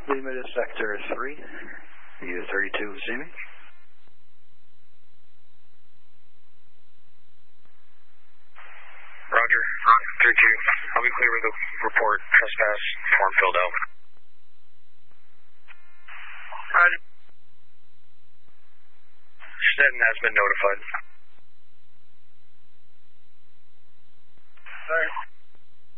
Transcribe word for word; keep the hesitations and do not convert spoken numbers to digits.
Lima to Sector three, U thirty-two, see me? Roger, three two. I'll be clear with the report. Trespass form filled out. Roger. Stetton has been notified.